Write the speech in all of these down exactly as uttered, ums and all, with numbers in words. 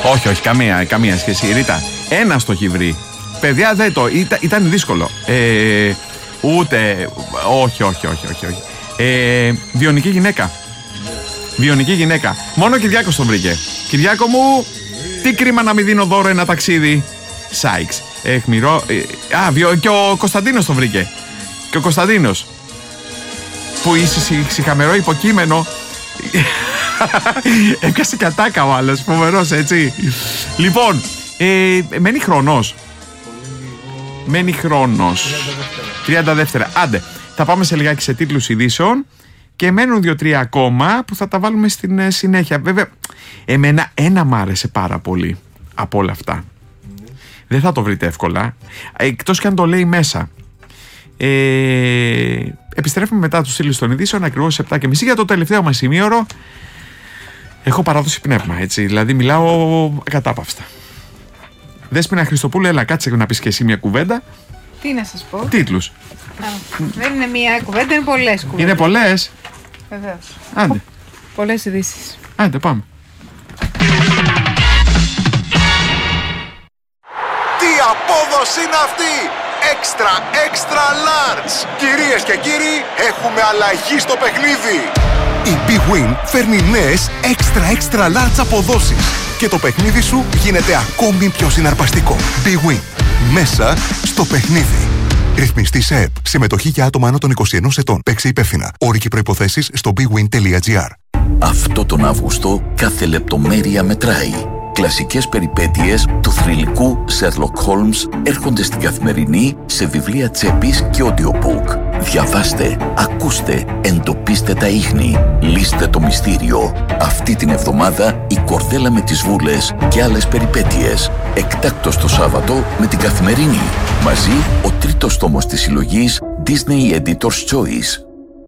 Όχι, όχι, καμία, καμία σχέση. Ρίτα, ένα το έχει βρει. Παιδιά, δεν το. Ήταν, ήταν δύσκολο. Ε, ούτε. Όχι, όχι, όχι, όχι. όχι. Ε, βιονική γυναίκα. Βιονική γυναίκα. Μόνο ο Κυριάκος τον βρήκε. Κυριάκο μου, τι κρίμα να μην δίνω δώρο ένα ταξίδι. Σάιξ. Εχμηρό. Ε, α, βιο, και ο Κωνσταντίνος τον βρήκε. Και ο Κωνσταντίνος. Που είσαι συχαμερό υποκείμενο. Έπιασε κατάκα ο άλλος. Φοβερός, έτσι. Λοιπόν, ε, μένει χρόνος. Μένει χρόνος. τριάντα δεύτερα. Άντε, θα πάμε σε λιγάκι σε τίτλους ειδήσεων. Και μένουν δύο-τρία ακόμα που θα τα βάλουμε στην ε, συνέχεια. Βέβαια, εμένα ένα μ' άρεσε πάρα πολύ από όλα αυτά. Mm. Δεν θα το βρείτε εύκολα. Εκτός και αν το λέει μέσα. Ε, επιστρέφουμε μετά τους στήλους των ειδήσεων ακριβώς σε επτά και μισή για το τελευταίο μας ημίωρο. Έχω παράδοση πνεύμα, έτσι. Δηλαδή, μιλάω κατάπαυστα. Δέσποινα Χριστοπούλου, έλα, κάτσε να πεις και εσύ μια κουβέντα. Τι να σας πω. Τίτλους. Α, δεν είναι μία κουβέντα, είναι πολλές κουβέντες. Είναι πολλές. Βεβαίως. Άντε. Πολλές ειδήσεις. Άντε, πάμε. Τι απόδοση είναι αυτή! Extra, extra large! Κυρίες και κύριοι, έχουμε αλλαγή στο παιχνίδι! Η Big Win φέρνει νέες extra, extra large αποδόσεις και το παιχνίδι σου γίνεται ακόμη πιο συναρπαστικό. Big Win. Μέσα στο παιχνίδι. Ρυθμιστή σε ΕΠ. Συμμετοχή για άτομα άνω των είκοσι ενός ετών. Παίξε υπεύθυνα. Όροι και προϋποθέσεις στο big win τελεία gr. Αυτό τον Αύγουστο κάθε λεπτομέρεια μετράει. Κλασικές περιπέτειες του θρυλικού Sherlock Holmes έρχονται στην Καθημερινή σε βιβλία τσέπης και audiobook. Διαβάστε, ακούστε, εντοπίστε τα ίχνη, λύστε το μυστήριο. Αυτή την εβδομάδα η Κορδέλα με τις Βούλες και άλλες περιπέτειες. Εκτάκτος το Σάββατο με την Καθημερινή. Μαζί ο τρίτος τόμος της συλλογής Disney Editor's Choice.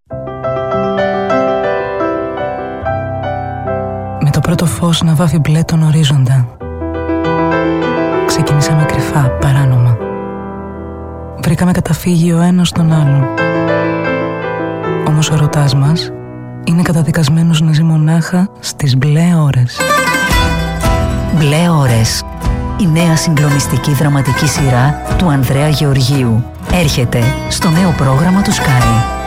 Με το πρώτο φως να βάφει μπλε τον ορίζοντα. Ξεκινήσαμε κρυφά, παράνομα. Βρήκαμε καταφύγιο ο ένας τον άλλον. Όμως ο ερωτάς μας είναι καταδικασμένος να ζει μονάχα στις μπλε ώρες. Μπλε ώρες. Η νέα συγκλονιστική δραματική σειρά του Ανδρέα Γεωργίου έρχεται στο νέο πρόγραμμα του Sky.